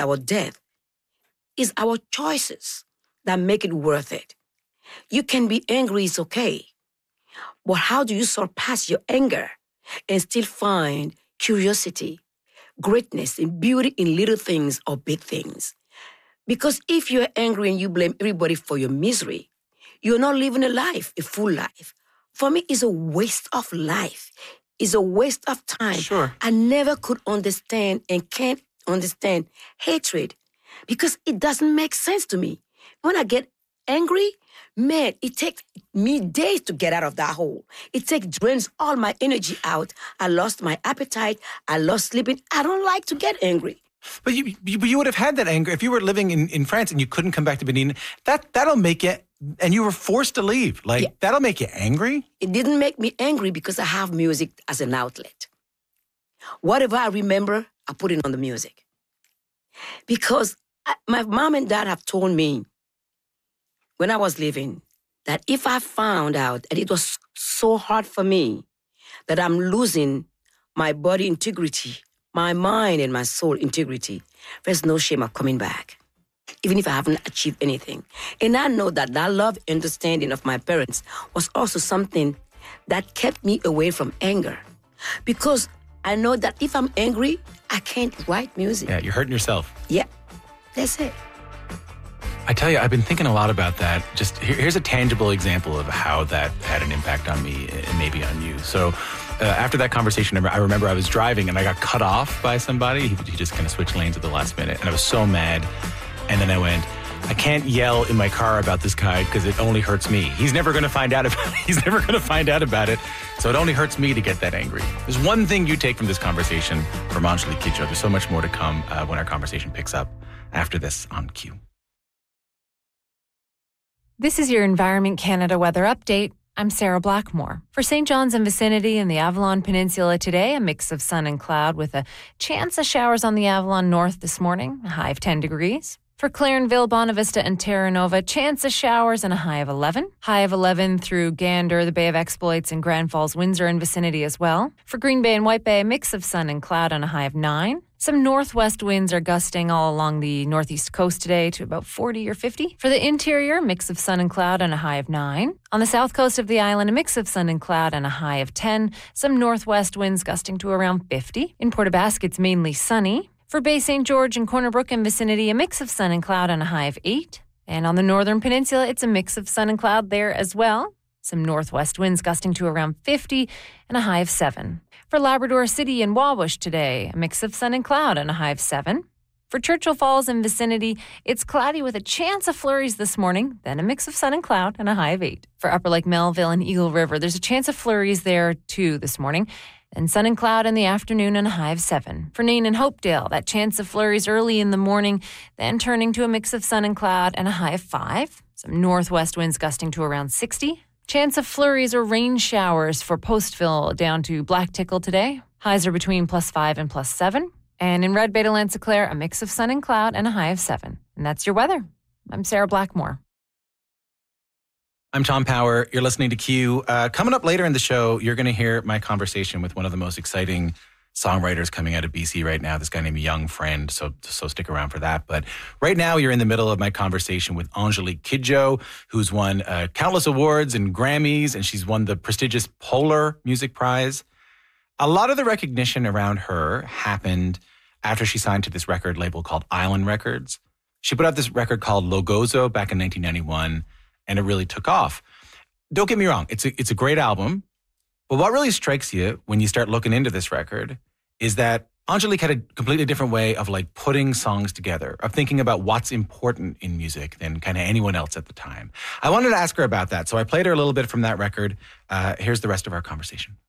our death. It's our choices that make it worth it. You can be angry, it's okay. But how do you surpass your anger and still find curiosity, greatness, and beauty in little things or big things? Because if you're angry and you blame everybody for your misery, you're not living a life, a full life. For me, it's a waste of life. It's a waste of time. Sure. I never could understand and can't understand hatred because it doesn't make sense to me. When I get angry, man, it takes me days to get out of that hole. Drains all my energy out. I lost my appetite. I lost sleeping. I don't like to get angry. But you would have had that anger if you were living in France and you couldn't come back to Benin. That'll make you, and you were forced to leave. That'll make you angry? It didn't make me angry because I have music as an outlet. Whatever I remember, I put it on the music. Because my mom and dad have told me when I was living that if I found out that it was so hard for me that I'm losing my body integrity, my mind and my soul integrity, there's no shame of coming back, even if I haven't achieved anything. And I know that love, understanding of my parents was also something that kept me away from anger. Because I know that if I'm angry, I can't write music. Yeah, you're hurting yourself. Yeah, that's it. I tell you, I've been thinking a lot about that. Just here's a tangible example of how that had an impact on me and maybe on you. So after that conversation, I remember I was driving and I got cut off by somebody. He just kind of switched lanes at the last minute. And I was so mad. And then I went, I can't yell in my car about this guy because it only hurts me. He's never going to find out about it. He's never going to find out about it. So it only hurts me to get that angry. There's one thing you take from this conversation from Anjali Kidjo. There's so much more to come when our conversation picks up after this on Q. This is your Environment Canada weather update. I'm Sarah Blackmore. For St. John's and vicinity and the Avalon Peninsula today, a mix of sun and cloud with a chance of showers on the Avalon North this morning, a high of 10 degrees. For Clarenville, Bonavista, and Terra Nova, chance of showers and a high of 11. High of 11 through Gander, the Bay of Exploits, and Grand Falls, Windsor, and vicinity as well. For Green Bay and White Bay, a mix of sun and cloud and a high of 9. Some northwest winds are gusting all along the northeast coast today to about 40 or 50. For the interior, a mix of sun and cloud and a high of 9. On the south coast of the island, a mix of sun and cloud and a high of 10. Some northwest winds gusting to around 50. In Port aux Basques, it's mainly sunny. For Bay St. George and Corner Brook and vicinity, a mix of sun and cloud and a high of 8. And on the northern peninsula, it's a mix of sun and cloud there as well. Some northwest winds gusting to around 50 and a high of 7. For Labrador City and Wabush today, a mix of sun and cloud and a high of 7. For Churchill Falls and vicinity, it's cloudy with a chance of flurries this morning, then a mix of sun and cloud and a high of 8. For Upper Lake Melville and Eagle River, there's a chance of flurries there too this morning, and sun and cloud in the afternoon and a high of 7. For Nain and Hopedale, that chance of flurries early in the morning, then turning to a mix of sun and cloud and a high of 5. Some northwest winds gusting to around 60. Chance of flurries or rain showers for Postville down to Black Tickle today. Highs are between +5 and +7. And in Red Bay to Lanse-Claire, a mix of sun and cloud and a high of 7. And that's your weather. I'm Sarah Blackmore. I'm Tom Power. You're listening to Q. Coming up later in the show, you're going to hear my conversation with one of the most exciting songwriters coming out of BC right now, this guy named Young Friend. So stick around for that. But right now, you're in the middle of my conversation with Anjali Kidjo, who's won countless awards and Grammys, and she's won the prestigious Polar Music Prize. A lot of the recognition around her happened after she signed to this record label called Island Records. She put out this record called Logozo back in 1991, and it really took off. Don't get me wrong, it's a great album, but what really strikes you when you start looking into this record is that Anjali had a completely different way of putting songs together, of thinking about what's important in music than kind of anyone else at the time. I wanted to ask her about that, so I played her a little bit from that record. Here's the rest of our conversation.